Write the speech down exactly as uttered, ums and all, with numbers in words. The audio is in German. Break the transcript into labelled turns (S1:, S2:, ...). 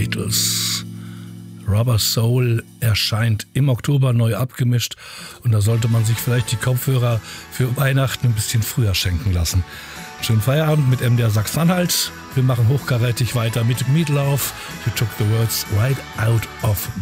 S1: Beatles. Rubber Soul erscheint im Oktober neu abgemischt und da sollte man sich vielleicht die Kopfhörer für Weihnachten ein bisschen früher schenken lassen. Schönen Feierabend mit M D R Sachsen-Anhalt. Wir machen hochkarätig weiter mit Meatloaf. You took the words right out of